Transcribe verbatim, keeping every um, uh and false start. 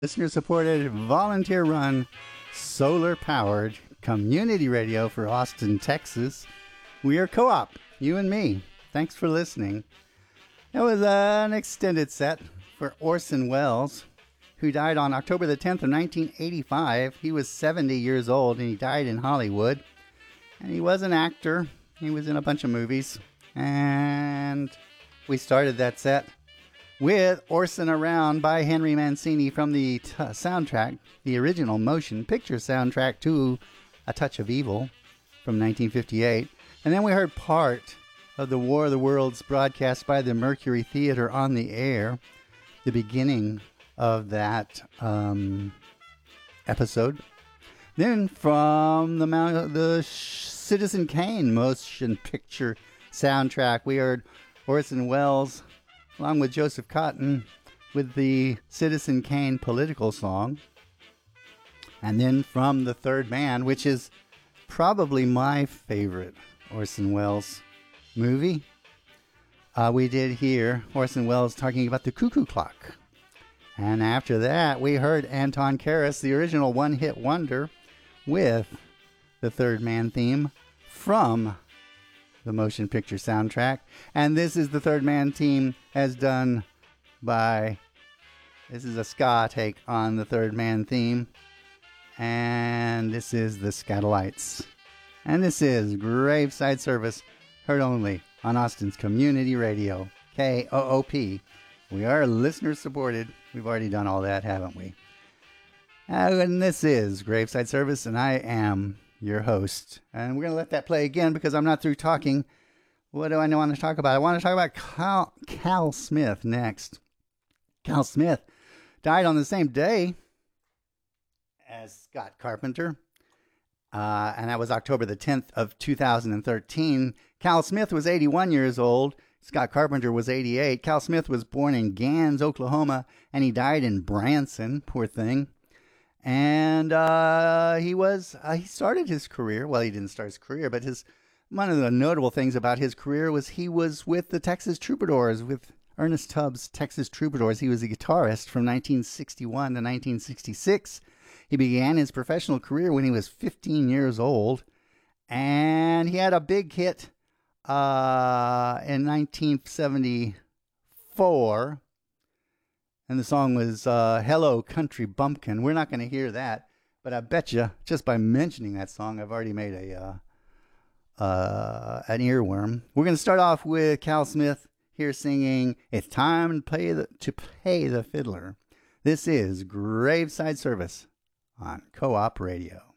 Listener-supported, volunteer-run, solar-powered community radio for Austin, Texas. We are Co-op, you and me. Thanks for listening. That was an extended set for Orson Welles, who died on October the tenth of nineteen eighty-five. He was seventy years old, and he died in Hollywood. And he was an actor. He was in a bunch of movies. And we started that set with Orson Around by Henry Mancini from the t- soundtrack, the original motion picture soundtrack to A Touch of Evil from nineteen fifty-eight. And then we heard part of the War of the Worlds broadcast by the Mercury Theater on the air, the beginning of that um, episode. Then from the, Mount, the Citizen Kane motion picture soundtrack, we heard Orson Welles along with Joseph Cotten with the Citizen Kane political song. And then from The Third Man, which is probably my favorite Orson Welles movie, uh, we did hear Orson Welles talking about the cuckoo clock. And after that, we heard Anton Karas, the original one-hit wonder, with the Third Man theme from the motion picture soundtrack. And this is the Third Man theme as done by, this is a ska take on the Third Man theme. And this is the Skatalites. And this is Graveside Service, heard only on Austin's Community Radio, K O O P. We are listener supported. We've already done all that, haven't we? And this is Graveside Service, and I am your host. And we're going to let that play again because I'm not through talking. What do I want to talk about? I want to talk about Cal, Cal Smith next. Cal Smith died on the same day as Scott Carpenter. Uh, and that was October the tenth of two thousand thirteen. Cal Smith was eighty-one years old. Scott Carpenter was eighty-eight. Cal Smith was born in Gans, Oklahoma, and he died in Branson. Poor thing. And uh, he was uh, he started his career. Well, he didn't start his career, but his one of the notable things about his career was he was with the Texas Troubadours, with Ernest Tubbs' Texas Troubadours. He was a guitarist from nineteen sixty-one to nineteen sixty-six. He began his professional career when he was fifteen years old, and he had a big hit uh, in nineteen seventy-four. And the song was uh, Hello Country Bumpkin. We're not going to hear that, but I bet you just by mentioning that song, I've already made a uh, uh, an earworm. We're going to start off with Cal Smith here singing It's Time to Play the, to Pay the Fiddler. This is Graveside Service on Co-op Radio.